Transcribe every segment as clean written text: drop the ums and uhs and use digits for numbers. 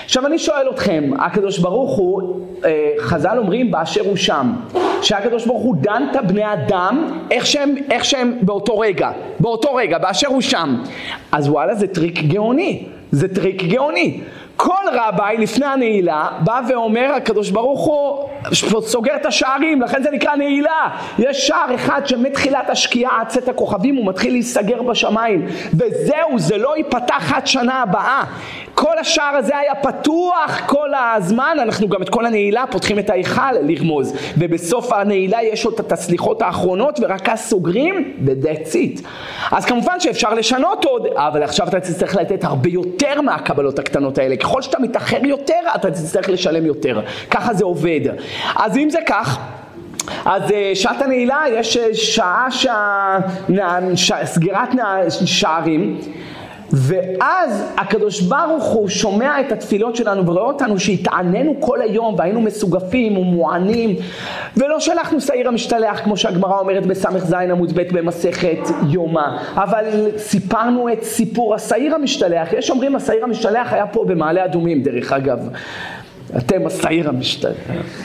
עכשיו אני שואל אתכם, הקדוש ברוך הוא, חז"ל אומרים באשר הוא שם, שהקדוש ברוך הוא דן את בני אדם איך שהם באותו רגע, באשר הוא שם. אז וואלה, זה טריק גאוני, זה טריק גאוני. כל רבי לפני הנעילה בא ואומר, הקדוש ברוך הוא סוגר את השערים, לכן זה נקרא נעילה. יש שער אחד שמתחילת השקיעה עד צאת הכוכבים הוא מתחיל להיסגר בשמיים, וזהו, זה לא ייפתח עד שנה הבאה. כל השער הזה היה פתוח כל הזמן, אנחנו גם את כל הנעילה פותחים את ההיכל לרמוז, ובסוף הנעילה יש עוד את הסליחות האחרונות ורק אז סוגרים ודצית. אז כמובן שאפשר לשנות עוד, אבל עכשיו אתה צריך לתת הרבה יותר מהקבלות הקטנות האלה. ככל שאתה מתאחר יותר, אתה צריך לשלם יותר. ככה זה עובד. אז אם זה כך, אז שעת הנעילה יש שעה סגירת שערים, ואז הקדוש ברוך הוא שומע את התפילות שלנו ורואה אותנו שהתעננו כל היום והיינו מסוגפים ומוענים, ולא שלחנו שעיר המשתלח כמו שהגמרא אומרת בסמך זין עמוד ב' במסכת יומא, אבל סיפרנו את סיפור השעיר המשתלח. יש אומרים השעיר המשתלח היה פה במעלה אדומים, דרך אגב, אתם השעיר המשתלח.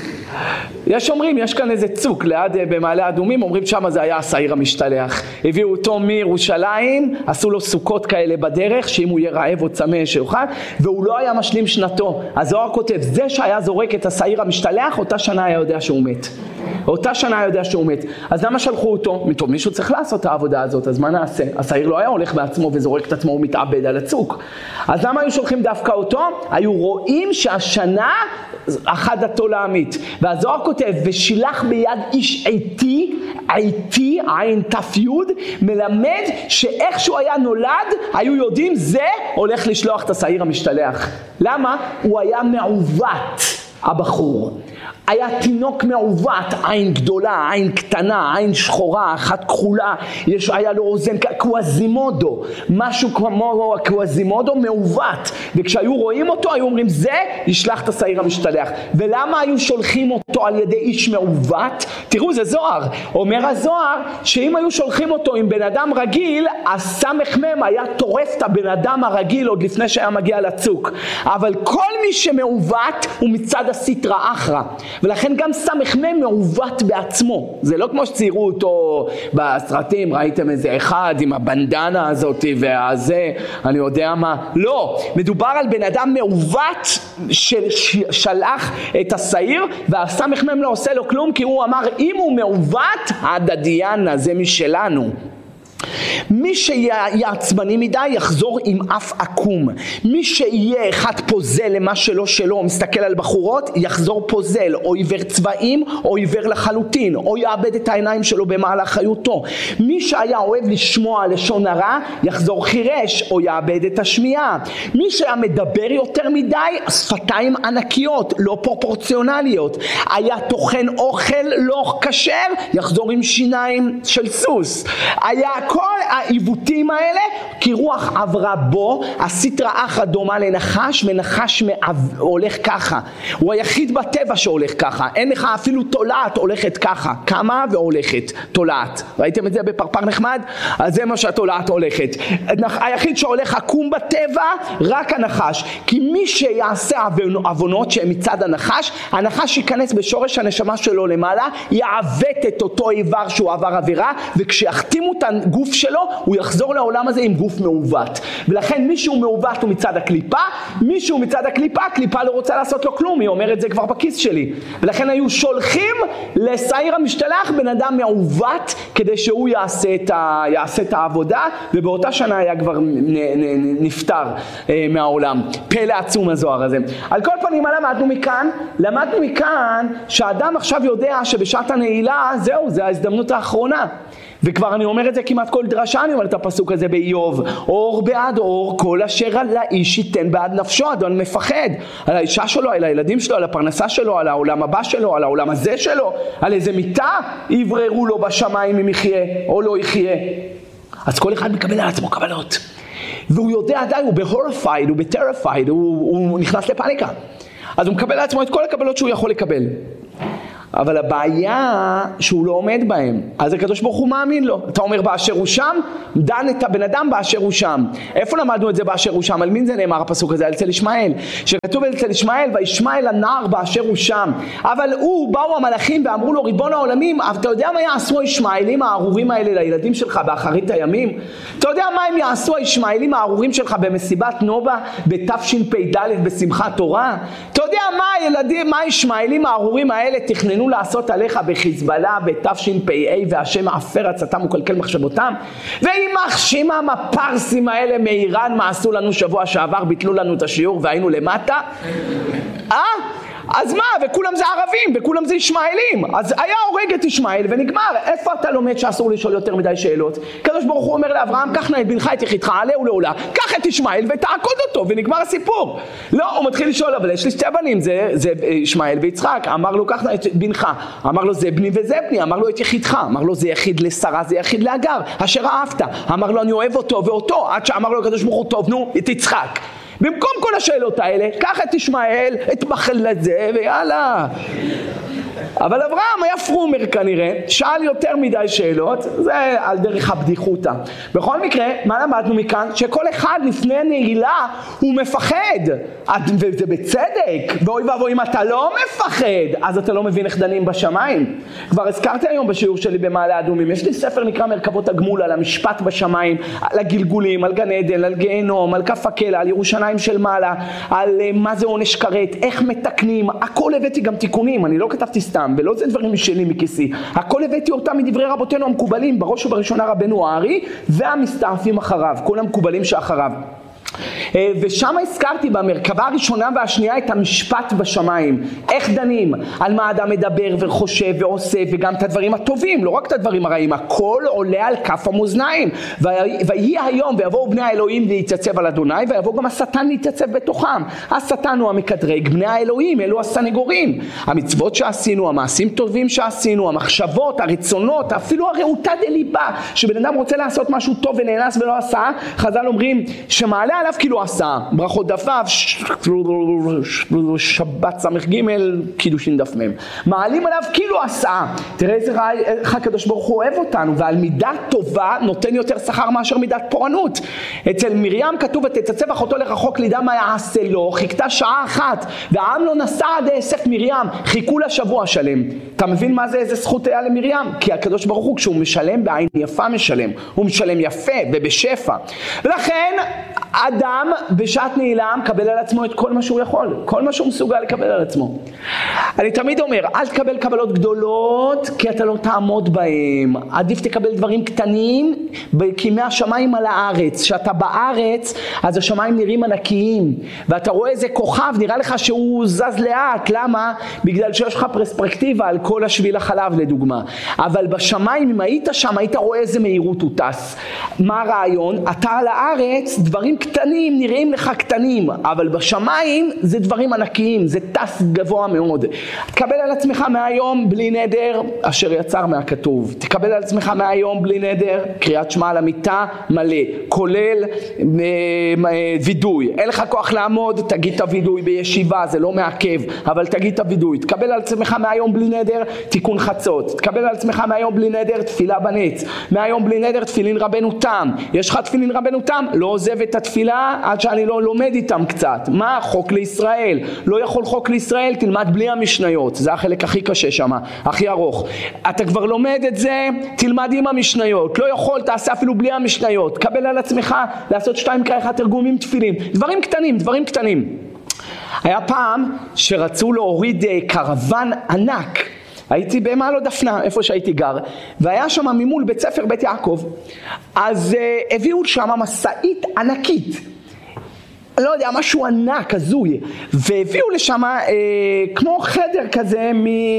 יש אומרים, יש כאן איזה צוק ליד במעלה אדומים, אומרים שמה זה היה השעיר המשתלח. הביאו אותו מירושלים, עשו לו סוכות כאלה בדרך, שאם הוא יהיה רעב או צמא שיוכל, והוא לא היה משלים שנתו. הזוהר כותב, זה שהיה זורק את השעיר המשתלח, אותה שנה היה יודע שהוא מת. אותה שנה היה יודע שהוא מת. אז למה שלחו אותו? טוב, מישהו צריך לעשות את העבודה הזאת, אז מה נעשה? השעיר לא היה הולך בעצמו וזורק את עצמו ומתאבד על הצוק. אז למה היו שולחים דווקא אותו? היו רואים שהשנה אחד עתו להמית. והזוהר כותב, ושילח ביד איש עיתי, עין תף יוד, מלמד שאיך שהוא היה נולד, היו יודעים זה הולך לשלוח את השעיר המשתלח. למה? הוא היה מעוות, הבחור. היה תינוק מעוות, עין גדולה, עין קטנה, עין שחורה, אחת כחולה, היה לו אוזן קווזימודו, משהו כמו קווזימודו מעוות, וכשהיו רואים אותו היו אומרים זה ישלח את השעיר המשתלח. ולמה היו שולחים אותו על ידי איש מעוות? תראו, זה זוהר, אומר הזוהר שאם היו שולחים אותו עם בן אדם רגיל, הסמך מם היה טורף את הבן אדם הרגיל עוד לפני שהיה מגיע לצוק, אבל כל מי שמעוות הוא מצד הסטרא אחרא, ולכן גם סמך מם מעוות בעצמו. זה לא כמו שציירו אותו בסרטים, ראיתם איזה אחד עם הבנדנה הזאת והזה, אני יודע מה. לא, מדובר על בן אדם מעוות ששלח את השעיר, והסמך מם לא עושה לו כלום, כי הוא אמר אם הוא מעוות, הדדיאנה זה משלנו. מי שיהיה עצבני מדי יחזור עם אף עקום. מי שיהיה אחד פוזל למה שלו מסתכל על בחורות, יחזור פוזל, או עיוור צבעים או עיוור לחלוטין, או יאבד את העיניים שלו במהלך חיותו. מי שהיה אוהב לשמוע לשון הרע יחזור חירש או יאבד את השמיעה. מי שהיה מדבר יותר מדי, שפתיים ענקיות לא פרופורציונליות, היה טוחן אוכל לא כשר, יחזור עם שיניים של סוס. היה כל העיוותים האלה, כי רוח עברה בו, הסטרא אחרא דומה לנחש, ונחש הולך ככה. הוא היחיד בטבע שהולך ככה. אין לך אפילו תולעת הולכת ככה. קמה והולכת, תולעת. ראיתם את זה בפרפר נחמד? אז זה מה שהתולעת הולכת. היחיד שהולך עקום בטבע, רק הנחש. כי מי שיעשה עוונות שהם מצד הנחש, הנחש ייכנס בשורש הנשמה שלו למעלה, יעוות את אותו איבר שהוא עבר עבירה, וכשיחתימו את הגוף שלו, הוא יחזור לעולם הזה עם גוף מעוות. ולכן מישהו מעוות הוא מצד הקליפה, מישהו מצד הקליפה, הקליפה לא רוצה לעשות לו כלום, היא אומרת זה כבר בכיס שלי. ולכן היו שולחים לשעיר המשתלח בן אדם מעוות, כדי שהוא יעשה את העבודה, ובאותה שנה היה כבר נפטר מהעולם. פלא עצום הזוהר הזה. על כל פנים, מה למדנו מכאן שהאדם עכשיו יודע שבשעת הנעילה, זהו, זה ההזדמנות האחרונה. וכבר אני אומר את זה כמעט כל דרשה, אני אומר את הפסוק הזה באיוב, אור בעד אור, כל אשר על האיש ייתן בעד נפשו. אדון מפחד על האישה שלו, על הילדים שלו, על הפרנסה שלו, על העולם הבא שלו, על העולם הזה שלו, על איזה מיטה יבררו לו בשמיים אם יחיה או לא יחיה. אז כל אחד מקבל על עצמו קבלות, והוא יודע די, הוא בהורפייד, הוא בטרפייד, הוא נכנס לפאניקה. אז הוא מקבל על עצמו את כל הקבלות שהוא יכול לקבל. אבל הבעיה שהוא לא עומד בהם. אז הקדוש ברוך הוא מאמין לו. אתה אומר באשר הוא שם, דן את הבן אדם באשר הוא שם. איפה למדנו את זה באשר הוא שם? על מי זה נאמר הפסוק הזה? אצל ישמעאל. שכתוב אצל ישמעאל, וישמעאל הנער באשר הוא שם. אבל באו המלאכים ואמרו לו, ריבון העולמים, אתה יודע מה יעשו הישמעאלים הארורים האלה לילדים שלך באחרית הימים? אתה יודע מה הם יעשו הישמעאלים הארורים שלך במסיבת נובה בתשפ"ד בשמחת תורה? אתה יודע מה הישמעאלים הארורים האלה תכננו לעשות עליך בחיזבאללה בתשפ"א והשם מעפר עצתם וקלקל מחשבותם? ואימך שמם הפרסים האלה מאיראן מה עשו לנו שבוע שעבר, ביטלו לנו את השיעור והיינו למטה? אז מה? וכולם זה ערבים, וכולם זה ישמעאלים. אז היה הורג את ישמעאל ונגמר. איפה אתה לומד שאסור לשאול יותר מדי שאלות? הקדוש ברוך הוא אומר לאברהם, קח נא את בנך את יחידך, עלה ולעולה, קח את ישמעאל ותעקוד אותו ונגמר הסיפור. לא, הוא מתחיל לשאול, אבל יש לי שתי בנים, זה ישמעאל ויצחק. אמר לו, קח נא את בנך. אמר לו, זה בני וזה בני. אמר לו, את יחידך. אמר לו, זה יחיד לשרה, זה יחיד להגר, אשר אהבת. אמר לו, אני אוהב אותו ואותו, עד שאמר לו הקדוש ברוך הוא, טוב, נו, את יצחק. במקום כל השאלות האלה, קח את ישמעאל, את מחל לזה, ויאללה. אבל אברהם היה פרומר כנראה, שאל יותר מדי שאלות, זה על דרך הבדיחותה. בכל מקרה, מה למדנו מכאן? שכל אחד לפני נעילה הוא מפחד, וזה בצדק, ואוי ואבוי אם אתה לא מפחד, אז אתה לא מבין איך דנים בשמיים. כבר הזכרתי היום בשיעור שלי במעלה אדומים, יש לי ספר נקרא מרכבות הגמול, על המשפט בשמיים, על הגלגולים, על גן עדן, על גיהנום, על כף הקלע, על ירושלים של מעלה, על מה זה עונש כרת, איך מתקנים, הכל הבאתי גם תיקונים, אני לא כתבתי סתם, ולא זה דברים שלי מכיסי, הכל הבאתי אותם מדברי רבותינו המקובלים, בראש ובראשונה רבנו הארי והמסתעפים אחריו, כל המקובלים שאחריו. ושם הזכרתי במרכבה הראשונה והשנייה את המשפט בשמיים, איך דנים, על מה האדם מדבר וחושב ועושה, וגם את הדברים הטובים, לא רק את הדברים הרעים, הכל עולה על כף המאזניים. ויהי היום ויבואו בני האלוהים להתייצב על אדוני, ויבוא גם השטן להתייצב בתוכם. השטן הוא המקדרג, בני האלוהים אלו הסנגורים, המצוות שעשינו, המעשים טובים שעשינו, המחשבות, הרצונות, אפילו הרעותה דליבה, שבן אדם רוצה לעשות משהו טוב ונאנס ולא עשה, חז"ל אומרים שמעלה עליו כאילו עשה, ברכות דף שבת סמך ג' קידושין דף מ', מעלים עליו כאילו עשה. תראה איך הקדוש ברוך הוא אוהב אותנו, ועל מידה טובה נותן יותר שכר מאשר מידת פורענות. אצל מרים כתוב, ותצצב אחותו לרחוק לידע מה יעשה לו, חיכתה שעה אחת והעם לא נסע עד אסף מרים, חיכו לה שבוע שלם. אתה מבין מה זה, איזה זכות היה למרים? כי הקדוש ברוך הוא כשהוא משלם בעין יפה משלם, הוא משלם יפה ובשפע, ולכן אדם בשעת נעילה מקבל על עצמו את כל מה שהוא יכול, כל מה שהוא מסוגל לקבל על עצמו. אני תמיד אומר, אל תקבל קבלות גדולות כי אתה לא תעמוד בהם, עדיף תקבל דברים קטנים כי מהשמיים על הארץ. שאתה בארץ אז השמיים נראים ענקיים ואתה רואה איזה כוכב נראה לך שהוא זז לאט. למה? בגלל שיש לך פרספקטיבה על כל השביל החלב לדוגמה, אבל בשמיים אם היית שם היית רואה איזה מהירות הוא טס. מה הרעיון? אתה על הארץ דברים קטנים נראים לך קטנים, אבל בשמיים זה דברים ענקיים, זה טס גבוה מאוד. תקבל על עצמך מהיום בלי נדר אשר יצר מהכתוב, תקבל על עצמך מהיום בלי נדר קריאת שמע על המיטה מלא, כולל וידוי. אין לך כוח לעמוד, תגיד את הוידוי בישיבה, זה לא מעכב, אבל תגיד את הוידוי. תקבל על עצמך מהיום בלי נדר תיקון חצות, תקבל על עצמך מהיום בלי נדר תפילה בנץ, מהיום בלי נדר תפילין רבנו תם. יש לך תפילין רבנו תם? לא עוזב את התפילה עד שאני לא לומד איתם קצת. מה? חוק לישראל. לא יכול חוק לישראל, תלמד בלי המשניות, זה החלק הכי קשה שם, הכי ארוך. אתה כבר לומד את זה, תלמד עם המשניות. לא יכול, תעשה אפילו בלי המשניות. קבל על עצמך לעשות 2 קרא תרגומים תפילין, דברים קטנים, דברים קטנים. היה פעם שרצו להוריד קרוון ענק, הייתי במעלות דפנה, איפה שהייתי גר, והיה שם ממול בית ספר בית יעקב, אז הביאו שם מסעית ענקית, לא יודע, משהו ענק, הזוי, והביאו לשם כמו חדר כזה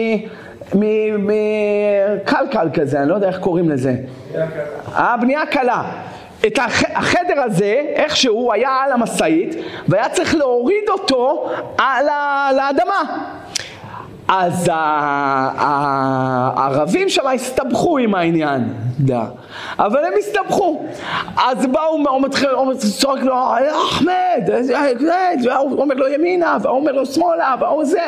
מקלקל כזה, אני לא יודע איך קוראים לזה, בנייה קלה. את החדר הזה, איכשהו היה על המסעית, והיה צריך להוריד אותו על האדמה. אז הערבים שם הסתבכו עם העניין. דע. אבל הם הסתבכו. אז באו, הוא צורק לו, אחמד, הוא אומר לו ימינה, והוא אומר לו שמאלה, והוא זה,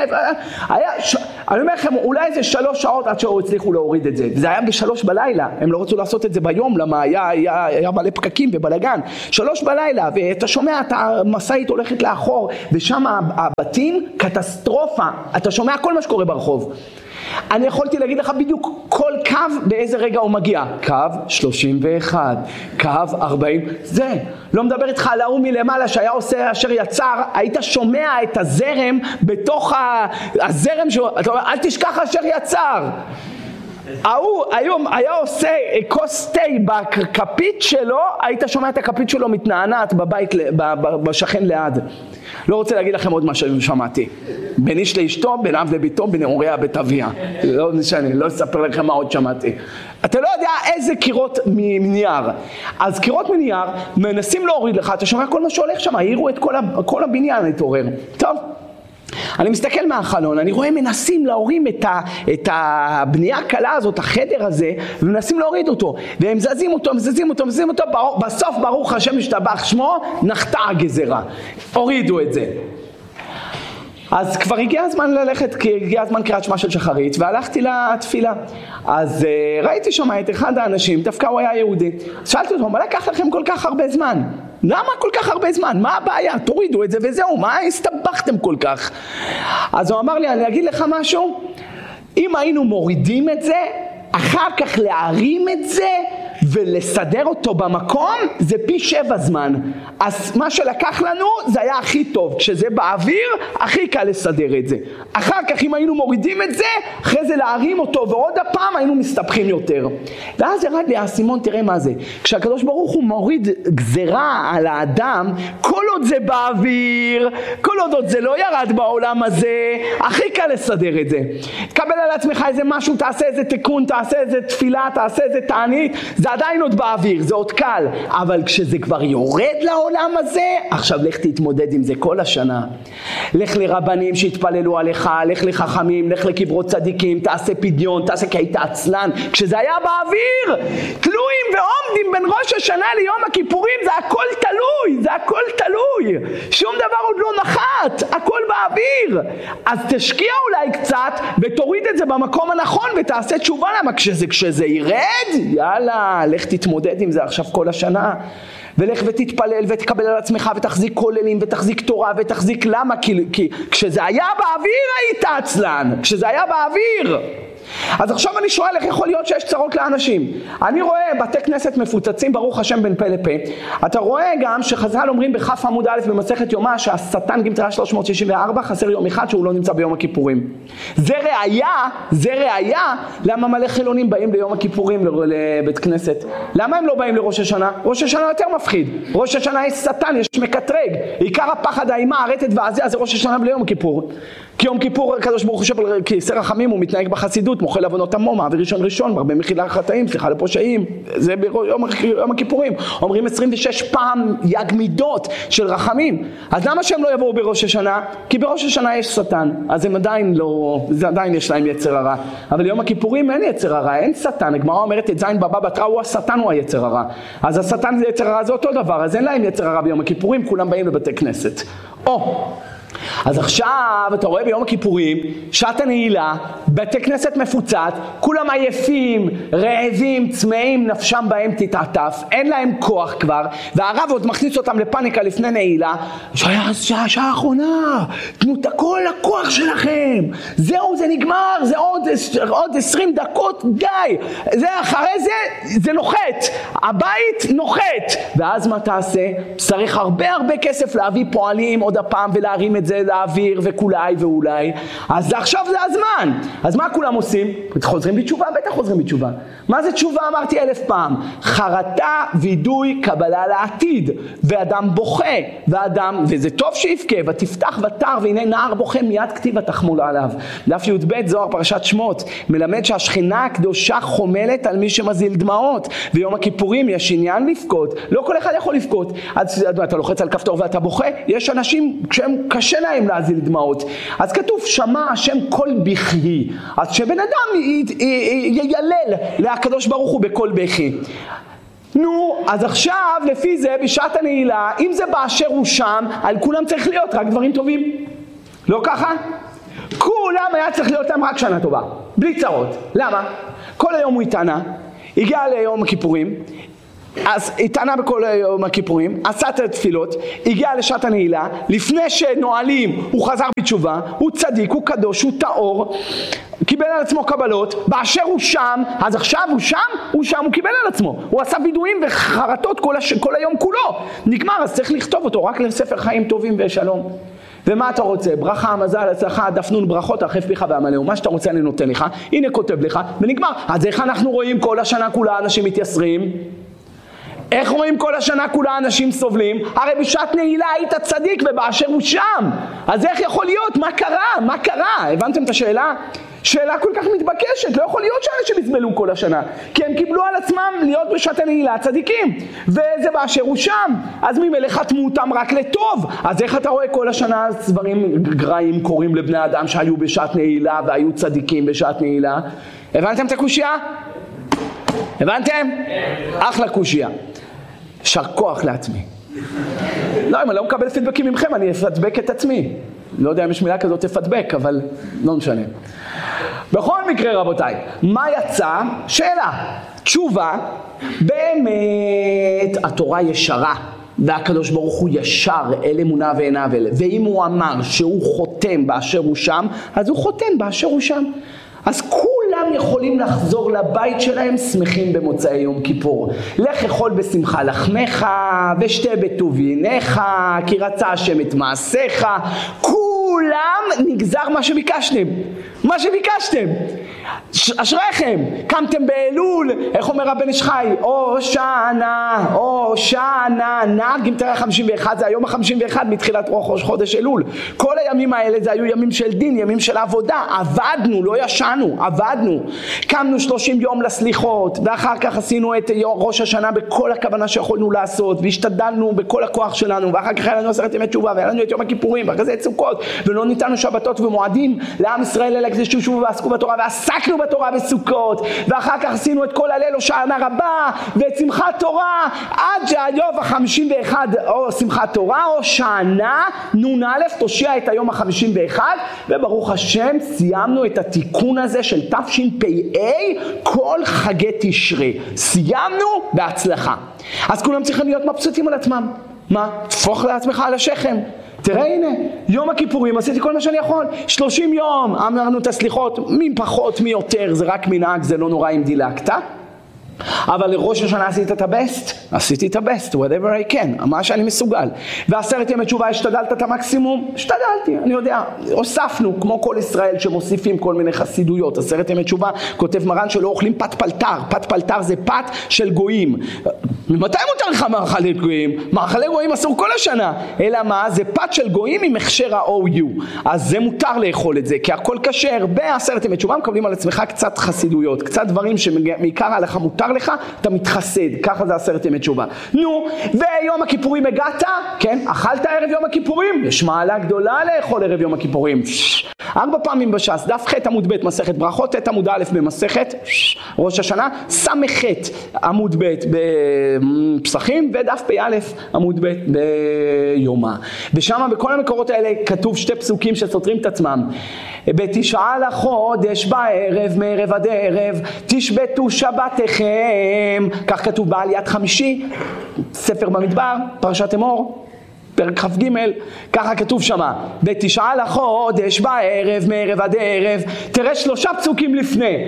אני אומר לכם, אולי זה 3 שעות עד שהוא הצליחו להוריד את זה. זה היה ב3 בלילה, הם לא רצו לעשות את זה ביום, למה היה מלא פקקים ובלגן. 3 בלילה, ואתה שומע, המשאית הולכת לאחור, ושם הבתים, קטסטרופה, אתה שומע כל מה שקורה ברחוב. אני יכולתי להגיד לך בדיוק כל קו באיזה רגע הוא מגיע. קו 31, קו 40, זה. לא מדבר איתך על ההוא מלמעלה שהיה עושה אשר יצר, היית שומע את הזרם בתוך הזרם שלו, אתה אומר, אל תשכח אשר יצר. ההוא היום היה עושה כוס תה בכפית שלו, היית שומע את הכפית שלו מתנענעת בבית, בשכן ליד. לא רוצה להגיד לכם עוד מה ששמעתי. בין איש לאשתו, בין אב לביתו, בין נעוריה בית אביה. לא משנה, לא אספר לכם מה עוד שמעתי. אתה לא יודע איזה קירות מנייר. אז קירות מנייר מנסים להוריד לך, אתה שומע כל מה שהולך שם, העירו את כל הבניין להתעורר. טוב. אני מסתכל מהחלון, אני רואה מנסים להורים את הבנייה הקלה הזאת, החדר הזה, ומנסים להוריד אותו, והם מזזים אותו, בסוף ברוך השם ישתבח שמו, נחתה הגזרה, הורידו את זה. אז כבר הגיע הזמן ללכת, כי הגיע הזמן קריאת שמע של שחרית, והלכתי לתפילה. אז ראיתי שם את אחד האנשים, דווקא הוא היה יהודי. שאלתי אותו, מה לקח לכם כל כך הרבה זמן? למה כל כך הרבה זמן? מה הבעיה? תורידו את זה וזהו, מה הסתבכתם כל כך? אז הוא אמר לי, אני אגיד לך משהו, אם היינו מורידים את זה, אחר כך להרים את זה, ולסדר אותו במקום זה פי 7 זמן. אז מה שלקח לנו זה היה הכי טוב, כשזה באוויר הכי קל לסדר את זה. אחר כך אם היינו מורידים את זה, אחרי זה להרים אותו ועוד הפעם היינו מסתבכים יותר. ואז ירד לי הסימון, תראה מה זה, כשהקדוש ברוך הוא מוריד גזרה על האדם, כל עוד זה באוויר, כל עוד זה לא ירד בעולם הזה, הכי קל לסדר את זה. תקבל על עצמך איזה משהו, תעשה איזה תיקון, תעשה איזה תפילה, תעשה איזה תענית, זה עדיין עוד באוויר, זה עוד קל, אבל כשזה כבר יורד לעולם הזה, עכשיו לך תתמודד עם זה כל השנה. לך לרבנים שהתפללו עליך, לך לחכמים, לך לקברות צדיקים, תעשה פדיון, תעשה כי היית עצלן. כשזה היה באוויר, תלויים ועומדים בין ראש השנה ליום הכיפורים, זה הכל תלוי, זה הכל תלוי. שום דבר עוד לא נחת, הכל באוויר. אז תשקיע אולי קצת ותוריד את זה במקום הנכון ותעשה תשובה, למה כשזה ירד, יאללה, לך תתמודד עם זה עכשיו כל השנה. ולך ותתפלל ותקבל על עצמך ותחזיק כוללים ותחזיק תורה ותחזיק למה? כי כשזה היה באוויר היית עצלן, כשזה היה באוויר. אז עכשיו אני שואל איך יכול להיות שיש צרות לאנשים. אני רואה בתי כנסת מפוצצים ברוך השם בין פה לפה. אתה רואה גם שחז"ל אומרים בכף עמוד א' במסכת יומא שהשטן גמטריה 364 חסר יום אחד שהוא לא נמצא ביום הכיפורים. זה ראיה למה מלא חילונים באים ליום הכיפורים לבית כנסת. למה הם לא באים לראש השנה? ראש השנה יותר מפחיד. ראש השנה יש שטן, יש מקטרג. עיקר הפחד, האימה, הרטט והעזיה זה ראש השנה ביום הכיפור. כי יום כיפור הקדוש ברוך הוא חושב על כיסא רחמים, הוא מתנהג בחסידות, מוחל עוונות עמו, מעביר ראשון, מרבה מחילה חטאים, סליחה לפושעים. זה ביום הכיפורים. אומרים 26 פעם יג מידות של רחמים. אז למה שהם לא יבואו בראש השנה? כי בראש השנה יש שטן. אז הם עדיין יש להם יצר הרע. אבל יום הכיפורים אין יצר הרע, אין שטן. הגמרא אומרת את זין בבא בתרא, הוא השטן הוא היצר הרע. אז השטן זה יצר הרע, זה אותו דבר. אז אין להם יצר הרע ביום הכיפורים, כולם באים לבתי כנסת. אז עכשיו אתה רואה ביום הכיפורים, שעת הנעילה, בתי כנסת מפוצץ, כולם עייפים, רעבים, צמאים, נפשם בהם תתעטף, אין להם כוח כבר, והרב עוד מכניס אותם לפניקה לפני נעילה, שעה האחרונה, תנו את כל הכוח שלכם, זהו זה נגמר, זה עוד 20 דקות, די, זה אחרי זה נוחת, הבית נוחת, ואז מה תעשה? צריך הרבה כסף להביא פועלים עוד הפעם ולהרים את זה לאוויר ואולי, אז עכשיו זה הזמן. אז מה כולם עושים? חוזרים בתשובה? בטח חוזרים בתשובה. מה זה תשובה? אמרתי 1000 פעם. חרטה, וידוי, קבלה לעתיד. ואדם בוכה, וזה טוב שיבכה, ותפתח ותר, והנה נער בוכה מיד כתיב התחמול עליו. דף י"ב זוהר פרשת שמות, מלמד שהשכינה הקדושה חומלת על מי שמזיל דמעות, ויום הכיפורים יש עניין לבכות. לא כל אחד יכול לבכות. אז אתה לוחץ על כפתור ואתה בוכה. יש אנשים כשהם קשה להם, להם להזיל דמעות. אז כתוב שמע השם קול בכי, אז שבן אדם יילל לקדוש ברוך הוא בקול בכי. נו, אז עכשיו לפי זה בשעת הנעילה, אם זה באשר הוא שם, על כולם צריך להיות רק דברים טובים. לא ככה? כולם היה צריך להיות להם רק שנה טובה, בלי צרות. למה? כל היום הוא התענה, הגיע ליום הכיפורים, אז התענה בכל יום הכיפורים, עשה את התפילות, הגיע לשעת הנעילה, לפני שנועלים הוא חזר בתשובה, הוא צדיק, הוא קדוש, הוא טהור, קיבל על עצמו קבלות, באשר הוא שם, אז עכשיו הוא שם, הוא קיבל על עצמו, הוא עשה וידועים וחרטות כל היום כולו, נגמר, אז צריך לכתוב אותו רק לספר חיים טובים ושלום. ומה אתה רוצה? ברכה, מזל, הצלחה, דפנון ברכות, הרחב פיך ועמלהו, מה שאתה רוצה אני נותן לך, הנה כותב לך, ונגמר. אז איך אנחנו רואים כל השנה כולה אנשים מתייסרים? איך רואים כל השנה כולה אנשים סובלים? הרי בשעת נעילה היית צדיק ובאשר הוא שם. אז איך יכול להיות? מה קרה? הבנתם את השאלה? שאלה כל כך מתבקשת, לא יכול להיות שאנשים יסבלו כל השנה, כי הם קיבלו על עצמם להיות בשעת הנעילה צדיקים, וזה באשר הוא שם, אז ממילא חתמו אותם רק לטוב. אז איך אתה רואה כל השנה דברים גרעים קורים לבני אדם שהיו בשעת נעילה והיו צדיקים בשעת נעילה? הבנתם את הקושיה? הבנתם? אחלה קושיה. שר כוח לעצמי. לא, אם אני לא מקבל פידבקים ממכם, אני אפדבק את עצמי. לא יודע אם יש מילה כזאת תפדבק, אבל לא משנה. בכל מקרה רבותיי, מה יצא? שאלה, תשובה, באמת התורה ישרה, והקדוש ברוך הוא ישר, אל אמונה ואין עוול, ואם הוא אמר שהוא חותם באשר הוא שם, אז הוא חותם באשר הוא שם. אז כולם יכולים לחזור לבית שלהם שמחים במוצאי יום כיפור. לך אכול בשמחה לחמך, ושתה בטוב יינך, כי רצה השם את מעשיך. כולם נגזר מה שביקשתם. מה שביקשתם. אשריכם, קמתם באלול, איך אומר הבן איש חי? או שנה, נהג אם תראה 51, זה היום ה-51 מתחילת ראש חודש אלול. כל הימים האלה זה היו ימים של דין, ימים של עבודה, עבדנו, לא ישנו, עבדנו. קמנו 30 יום לסליחות, ואחר כך עשינו את ראש השנה בכל הכוונה שיכולנו לעשות, והשתדלנו בכל הכוח שלנו, ואחר כך היה לנו 10 ימי תשובה, והיה לנו את יום הכיפורים, ואחרי זה את סוכות, ולא ניתנו שבתות ומועדים לעם ישראל אלה כדי ששובו ועסקו בתורה, ועסקנו בתורה בסוכות, ואחר כך עשינו את כל הליל הושענא רבה ואת שמחת תורה, עד שהיום ה-51 או שמחת תורה או הושענא נ"א תושיע את היום ה-51, וברוך השם סיימנו את התיקון הזה של תשפ"א כל חגי תשרי, סיימנו בהצלחה. אז כולם צריכים להיות מבסוטים על עצמם. מה? תפוך לעצמך על השכם. תראה הנה, יום הכיפורים עשיתי כל מה שאני יכול, 30 יום אמרנו את הסליחות, מי פחות מי יותר, זה רק מנהג, זה לא נורא אם דילגת, אבל לראש השנה עשיתי את הבסט, whatever I can, מה שאני מסוגל. ו10 ימי תשובה השתדלת את המקסימום? השתדלתי, אני יודע, הוספנו כמו כל ישראל שמוסיפים כל מיני חסידויות. 10 ימי תשובה כותב מרן שלא אוכלים פת פלטר, פת פלטר זה פת של גויים. ממתי מותר לך מאכלי גויים? מאכלי גויים אסור כל השנה, אלא מה? זה פת של גויים עם הכשר ה-OU, אז זה מותר לאכול את זה, כי הכל כשר. ב10 ימי תשובה מקבלים על עצמך קצת חסידויות, קצת דברים שמעיקר עליך מותר לך, אתה מתחסד, ככה זה 10 ימי תשובה. נו, ויום הכיפורים הגעת, כן, אכלת ערב יום הכיפורים, יש מעלה גדולה לאכול ערב יום הכיפורים. 4 פעמים בש"ס, דף ח' עמוד ב' מסכת ברכות, ט' עמוד א' במסכת ראש השנה, ס"ח עמוד ב' בפסחים, ודף פ"א עמוד ב' ביומא. ושם בכל המקורות האלה כתוב 2 פסוקים שסותרים את עצמם. בתשעה לחודש בערב מערב עד ערב תשבתו שבתיכם, כך כתוב בעליית חמישי, ספר במדבר, פרשת אמור, פרק כ"ג, ככה כתוב שמה, בתשעה לחודש בערב מערב עד ערב. תראה 3 פסוקים לפני,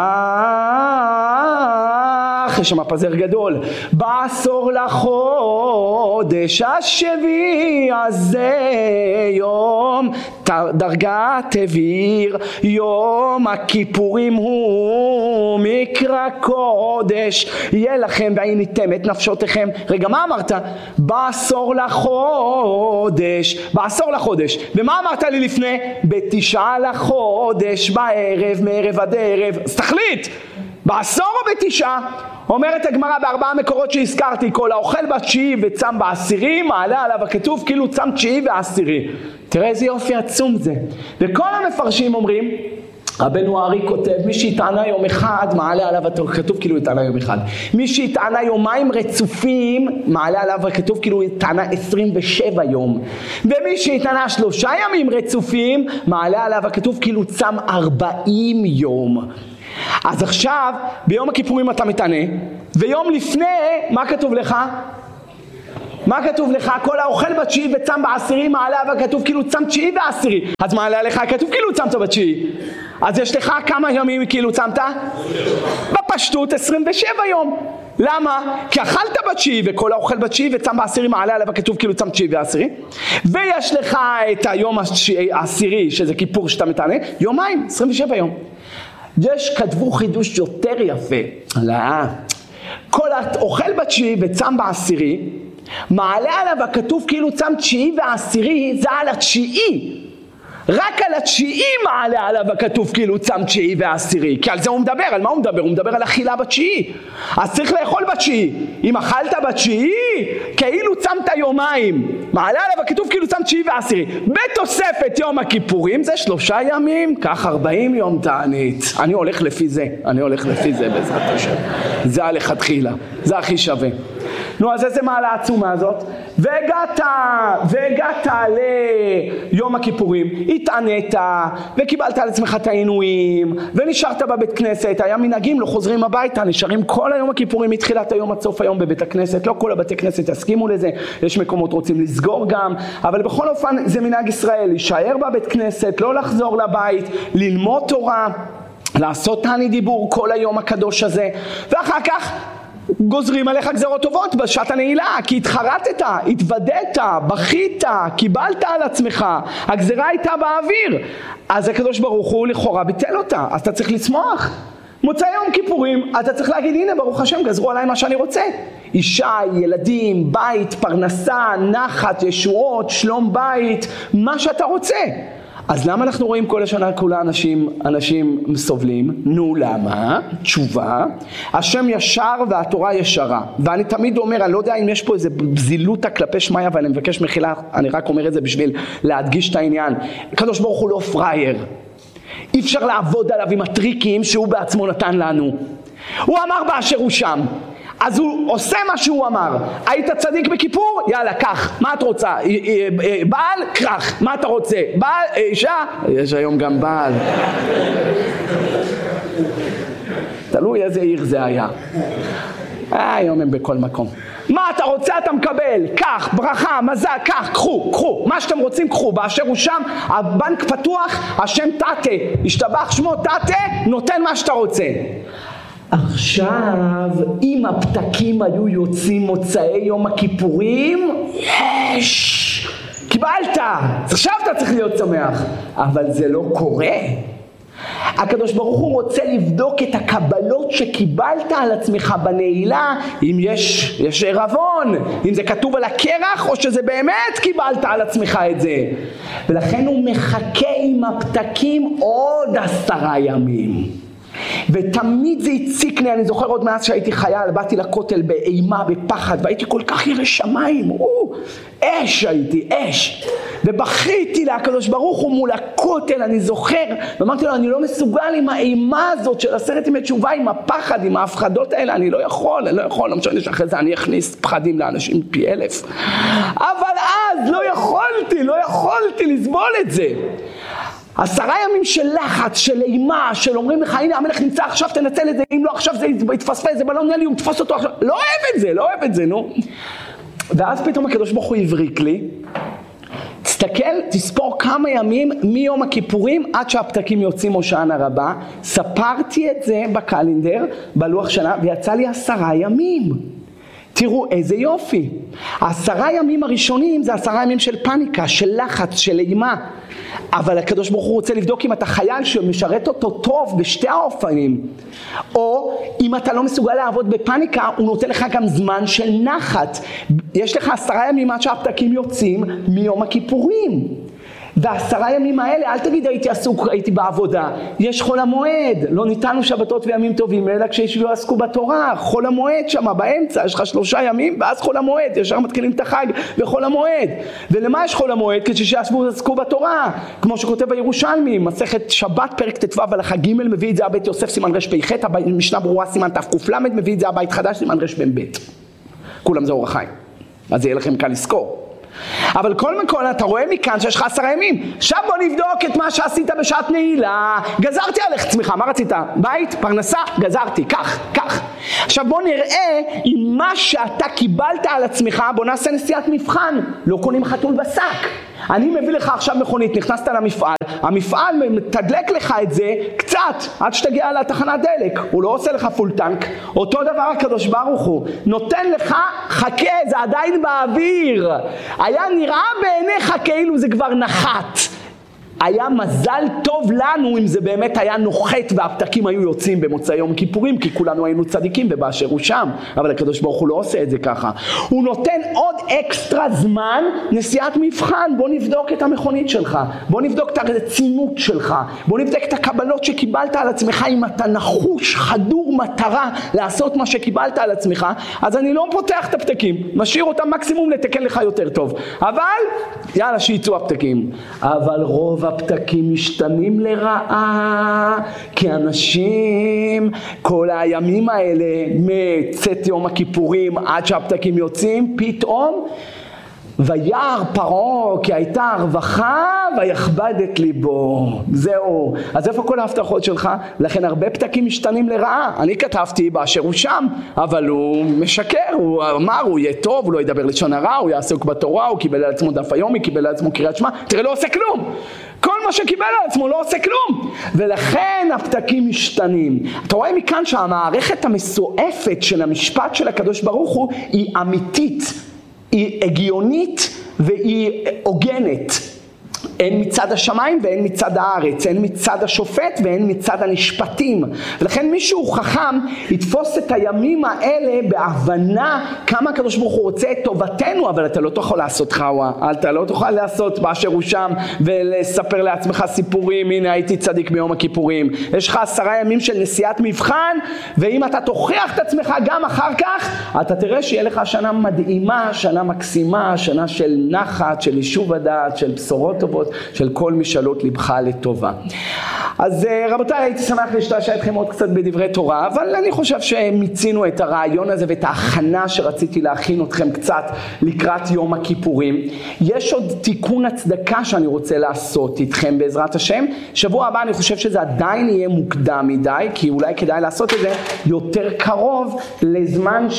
יש שם פזר גדול, בעשור לחודש השביעי הזה יום דרגה תביר, יום הכיפורים הוא מקרא קודש, יהיה לכם ועיניתם את נפשותיכם. רגע, מה אמרת? בעשור לחודש, ומה אמרת לי לפני? בתשעה לחודש בערב מערב עד ערב. אז תחליט, בעשור או בתשעה? אומרת הגמרא בארבעה מקורות שהזכרתי, כל האוכל בתשיעי וצם בעשירי, מעלה עליו הכתוב כאילו צם תשיעי ועשירי. תראה איזה יופי עצום זה. וכל המפרשים אומרים, רבנו הארי כותב, מי שהתענה יום אחד, מעלה עליו הכתוב כאילו התענה יום אחד. מי שהתענה יומיים רצופים, מעלה עליו הכתוב כאילו התענה 27 יום. ומי שהתענה 3 ימים רצופים, מעלה עליו הכתוב כאילו צם 40 יום. אז עכשיו, ביום הכיפורים אתה מתענה, ויום לפני, מה כתוב לך? מה כתוב לך? כל האוכל בתשיעי וצם בעשירי, מעלה עליו הכתוב כאילו צם תשיעי ועשירי. אז מעלה עליך הכתוב כאילו צמת בתשיעי. אז יש לך כמה ימים כאילו צמת? בפשטות 27 יום. למה? כי אכלת בתשיעי וכל האוכל בתשיעי וצם בעשירי, מעלה עליו הכתוב כאילו צם תשיעי ועשירי. ויש לך את היום העשירי, שזה כיפור שאתה מתענה, יומיים, 27 יום. כתבו חידוש יותר יפה. כל האוכל בתשיעי וצם בעשירי, מעלה עליו הכתוב כאילו צם תשיעי ועשירי, זה על התשיעי. רק על התשיעי מעלה עליו הכתוב כאילו צם תשיעי ועשירי. כי על זה הוא מדבר. על מה הוא מדבר? הוא מדבר על אכילה בתשיעי. אז צריך לאכול בתשיעי. אם אכלת בתשיעי, כאילו צמת יומיים. מעלה עליו הכתוב כאילו צם תשיעי ועשירי. בתוספת יום הכיפורים זה 3 ימים, כך 40 יום תענית. אני הולך לפי זה בעזרת השם. זה הלכתחילה. זה הכי שווה. נו, אז איזה מעלה עצומה הזאת? והגעת ליום הכיפורים, התענית וקיבלת על עצמך את העינויים ונשארת בבית כנסת. היה מנהגים, לא חוזרים הביתה, נשארים כל היום הכיפורים מתחילת היום עד סוף היום בבית הכנסת. לא כל הבתי כנסת יסכימו לזה, יש מקומות רוצים לסגור גם, אבל בכל אופן זה מנהג ישראל, להישאר בבית כנסת, לא לחזור לבית, ללמוד תורה, לעשות תענית דיבור כל היום הקדוש הזה, ואחר כך גוזרים עליך גזרות טובות בשעת הנעילה, כי התחרטת, התוודעת, בכית, קיבלת על עצמך, הגזרה הייתה באוויר, אז הקדוש ברוך הוא לכאורה ביטל אותה, אז אתה צריך לשמוח. מוצא יום כיפורים, אתה צריך להגיד, הנה ברוך השם גזרו עליי מה שאני רוצה. אישה, ילדים, בית, פרנסה, נחת, ישועות, שלום בית, מה שאתה רוצה. אז למה אנחנו רואים כל השנה כולה אנשים סובלים? נו, למה? תשובה, השם ישר והתורה ישרה. ואני תמיד אומר, אני לא יודע אם יש פה איזה זילותה כלפי שמיה, ואני מבקש מחילה, אני רק אומר את זה בשביל להדגיש את העניין. הקדוש ברוך הוא לא פרייר. אי אפשר לעבוד עליו עם הטריקים שהוא בעצמו נתן לנו. הוא אמר באשר הוא שם. אז הוא עושה מה שהוא אמר. היית צדיק בכיפור? יאללה, קח. מה את רוצה? בעל? קרח. מה אתה רוצה? בעל? אישה? יש היום גם בעל. תלוי איזה עיר זה היה. היום הם בכל מקום. מה אתה רוצה? אתה מקבל. קח, ברכה, מזל, קח, קחו. מה שאתם רוצים, קחו. באשר הוא שם, הבנק פתוח, השם תתה. השתבח שמו תתה, נותן מה שאתה רוצה. עכשיו, אם הפתקים היו יוצאים מוצאי יום הכיפורים, יש! קיבלת! עכשיו אתה צריך להיות שמח. אבל זה לא קורה. הקדוש ברוך הוא רוצה לבדוק את הקבלות שקיבלת על עצמך בנעילה, אם יש ערבון, אם זה כתוב על הקרח או שזה באמת קיבלת על עצמך את זה. ולכן הוא מחכה עם הפתקים עוד 10 ימים. ותמיד זה הציק לי, אני זוכר עוד מאז שהייתי חייל, באתי לכותל באימה, בפחד, והייתי כל כך ירא שמיים, אש הייתי, אש. ובכיתי לקדוש ברוך הוא מול הכותל, אני זוכר, ואמרתי לו, אני לא מסוגל עם האימה הזאת של 10 ימי תשובה, עם הפחד, עם ההפחדות האלה, אני לא יכול, לא משנה שאחרי זה אני אכניס פחדים לאנשים פי 1000. אבל אז לא יכולתי לסבול את זה. 10 ימים של לחץ, של אימה, של אומרים לך, הנה המלך נמצא עכשיו, תנצל את זה, אם לא עכשיו זה יתפספס, זה בלון נליום, תפוס אותו עכשיו, לא אוהב את זה, נו. ואז פתאום הקדוש ברוך הוא הבריק לי, תספור כמה ימים מיום הכיפורים עד שהפתקים יוצאים הושענא רבה, ספרתי את זה בקלנדר, בלוח שנה, ויצא לי 10 ימים. תראו איזה יופי. 10 ימים הראשונים זה 10 ימים של פניקה, של לחץ, של אימה. אבל הקדוש ברוך הוא רוצה לבדוק אם אתה חייל שמשרת אותו טוב בשתי האופנים. או אם אתה לא מסוגל לעבוד בפניקה, הוא נותן לך גם זמן של נחת. יש לך 10 ימים עד שהפתקים יוצאים מיום הכיפורים. ו10 ימים האלה, אל תגיד הייתי עסוק, הייתי בעבודה. יש חול המועד, לא ניתנו שבתות וימים טובים, אלא כשישבו עסקו בתורה. חול המועד שם באמצע, יש לך 3 ימים, ואז חול המועד, ישר מתחילים את החג וחול המועד. ולמה יש חול המועד? כשישבו עסקו בתורה, כמו שכותב הירושלמי, מסכת שבת פרק ט"ו הלכה ג' מביא את זה הבית יוסף סימן רפ"ח, משנה ברורה סימן תק"ל מביא את זה הבית חדש סימן רפ"ב. כולם זה אור החיים. אז יהיה לכם קל לזכור. אבל כל מקום אתה רואה מכאן שיש לך 10 ימים. עכשיו בוא נבדוק את מה שעשית בשעת נעילה. גזרתי עליך צמיחה, מה רצית? בית, פרנסה, גזרתי, כך. עכשיו בוא נראה אם מה שאתה קיבלת על עצמך, בוא נעשה נסיעת מבחן. לא קונים חתול בשק. אני מביא לך עכשיו מכונית, נכנסת למפעל, המפעל מתדלק לך את זה קצת, עד שתגיע לתחנת דלק, הוא לא עושה לך פול טנק. אותו דבר הקדוש ברוך הוא, נותן לך, חכה, זה עדיין באוויר. היה נראה בעיניך כאילו זה כבר נחת. היה מזל טוב לנו אם זה באמת היה נוחת והפתקים היו יוצאים במוצאי יום כיפורים, כי כולנו היינו צדיקים ובאשר הוא שם. אבל הקדוש ברוך הוא לא עושה את זה ככה. הוא נותן עוד אקסטרה זמן, נסיעת מבחן. בוא נבדוק את המכונית שלך, בוא נבדוק את הרצינות שלך, בוא נבדוק את הקבלות שקיבלת על עצמך. אם אתה נחוש, חדור מטרה לעשות מה שקיבלת על עצמך, אז אני לא פותח את הפתקים, משאיר אותם מקסימום לתקן לך יותר טוב. אבל יאללה שיצאו הפתקים. אבל רוב הפתקים משתנים לרעה, כי אנשים כל הימים האלה מצאת יום הכיפורים עד שהפתקים יוצאים, פתאום וירא פרעה כי הייתה הרווחה ויכבד את ליבו. זהו. אז איפה כל ההבטחות שלך? לכן הרבה פתקים משתנים לרעה. אני כתבתי באשר הוא שם, אבל הוא משקר. הוא אמר הוא יהיה טוב, הוא לא ידבר לשון הרע, הוא יעסוק בתורה, הוא קיבל על עצמו דף היומי, קיבל על עצמו קריאת שמע. תראה, לא עושה כלום. כל מה שקיבל על עצמו לא עושה כלום. ולכן הפתקים משתנים. אתה רואה מכאן שהמערכת המסועפת של המשפט של הקדוש ברוך הוא היא אמיתית, היא הגיונית והיא הוגנת. אין מצד השמיים ואין מצד הארץ, אין מצד השופט ואין מצד הנשפטים. ולכן מישהו חכם יתפוס את הימים האלה בהבנה כמה הקדוש ברוך הוא רוצה את טובתנו. אבל אתה לא תוכל לעשות חווה, אתה לא תוכל לעשות באשר הוא שם ולספר לעצמך סיפורים, הנה הייתי צדיק ביום הכיפורים. יש לך 10 ימים של נסיעת מבחן, ואם אתה תוכיח את עצמך גם אחר כך, אתה תראה שיהיה לך שנה מדהימה, שנה מקסימה, שנה של נחת, של יישוב הדעת, של בשורות טובות, של כל משאלות לבך לטובה. אז רבותיי, הייתי שמח להשתעשע אתכם עוד קצת בדברי תורה, אבל אני חושב שמיצינו את הרעיון הזה ואת ההכנה שרציתי להכין אתכם קצת לקראת יום הכיפורים. יש עוד תיקון הצדקה שאני רוצה לעשות איתכם בעזרת השם. שבוע הבא אני חושב שזה עדיין יהיה מוקדם מדי, כי אולי כדאי לעשות את זה יותר קרוב לזמן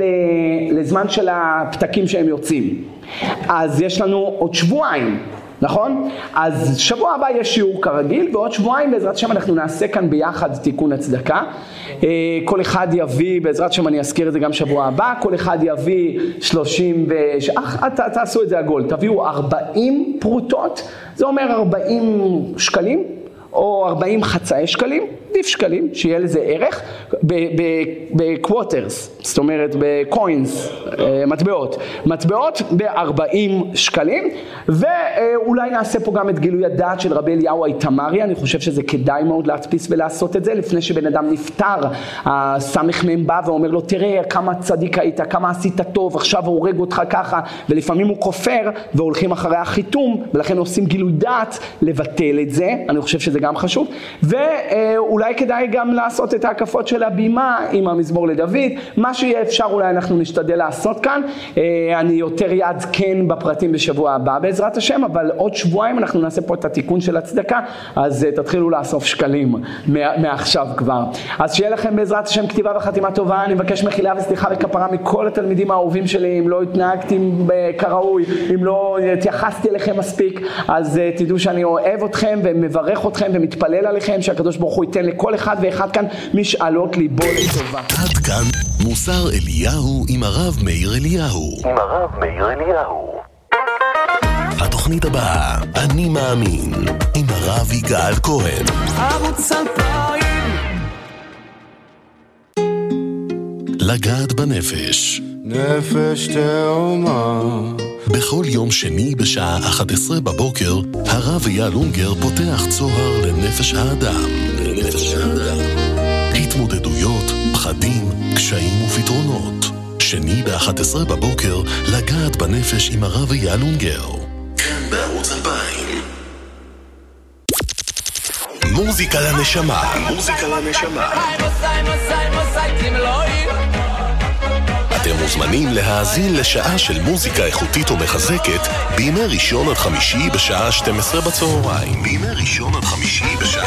של הפתקים שהם יוצאים. אז יש לנו עוד שבועיים. נכון? אז שבוע הבא יש שיעור כרגיל, ועוד שבועיים בעזרת שם אנחנו נעשה כאן ביחד תיקון הצדקה. כל אחד יביא, בעזרת שם אני אזכיר את זה גם שבוע הבא, כל אחד יביא 30 תעשו את זה עגול, תביאו 40 פרוטות, זה אומר 40 שקלים, או 40 חצאי שקלים, עדיף שקלים, שיהיה לזה ערך, בקווטרס, זאת אומרת בקוינס, מטבעות ב-40 שקלים, ואולי נעשה פה גם את גילוי הדעת של רבי אליהו האיתמרי. אני חושב שזה כדאי מאוד להדפיס ולעשות את זה, לפני שבן אדם נפטר, הסמך מהם בא ואומר לו, תראה כמה צדיק היית, כמה עשית טוב, עכשיו הוא הורג אותך ככה, ולפעמים הוא כופר, והולכים אחרי החיתום, ולכן עושים גילוי דעת, לבטל את זה, אני חושב שזה גם חשוב, ואולי כדאי גם לעשות את ההקפות של הבימה עם המזמור לדוד, מה שיהיה אפשר אולי אנחנו נשתדל לעשות כאן. אני יותר יעדכן בפרטים בשבוע הבא בעזרת השם, אבל עוד שבועיים אנחנו נעשה פה את התיקון של הצדקה, אז תתחילו לאסוף שקלים מעכשיו כבר. אז שיהיה לכם בעזרת השם כתיבה וחתימה טובה. אני מבקש מחילה וסליחה וכפרה מכל התלמידים האהובים שלי, אם לא התנהגתי כראוי, אם לא התייחסתי אליכם מספיק, אז תדעו שאני אוהב אתכם ומברך אתכם ומתפלל עליכם שהקדוש ברוך הוא ייתן לכל אחד ואחד כאן משאלות ליבו לטובה. עד כאן מוסר אליהו עם הרב מאיר אליהו. התוכנית הבאה, אני מאמין, עם הרב יגאל כהן. ערוץ 2000 לגעת בנפש. נפש תאומה בכל יום שני בשעה 11 בבוקר, הרב אייל אונגר פותח צוהר לנפש האדם. התמודדויות, פחדים, קשיים ופתרונות. שני ב-11 בבוקר, לגעת בנפש עם הרב אייל אונגר. כאן בערוץ 2000. מוזיקה לנשמה. אתם מוזמנים להאזין לשעה של מוזיקה איכותית ומחזקת בימי ראשון עד חמישי בשעה 12 בצהריים.